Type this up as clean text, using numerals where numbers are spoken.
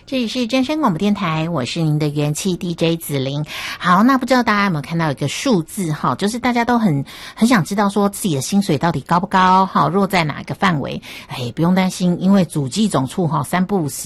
这里是真声广播电台，我是您的元气 DJ 子玲。好，那不知道大家有没有看到一个数字哈，就是大家都很想知道说自己的薪水到底高不高，好，落在哪一个范围？不用担心，因为主计总处哈3不5时